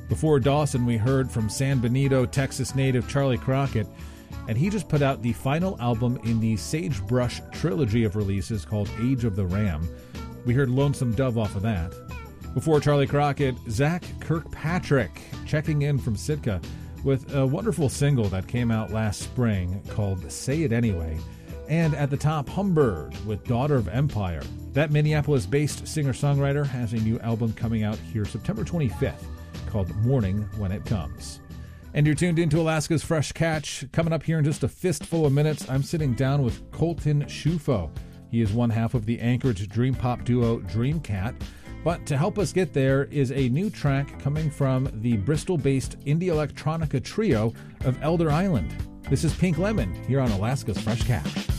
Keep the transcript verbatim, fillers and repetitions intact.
Before Dawson, we heard from San Benito, Texas native Charlie Crockett, and he just put out the final album in the Sagebrush trilogy of releases called Age of the Ram. We heard Lonesome Dove off of that. Before Charlie Crockett, Zach Kirkpatrick checking in from Sitka with a wonderful single that came out last spring called Say It Anyway. And at the top, Humbird with Daughter of Empire. That Minneapolis-based singer-songwriter has a new album coming out here September twenty-fifth called Morning When It Comes. And you're tuned into Alaska's Fresh Catch. Coming up here in just a fistful of minutes, I'm sitting down with Colton Shufo. He is one half of the Anchorage dream pop duo Dreamcat. But to help us get there is a new track coming from the Bristol-based indie electronica trio of Elder Island. This is Pink Lemon here on Alaska's Fresh Catch.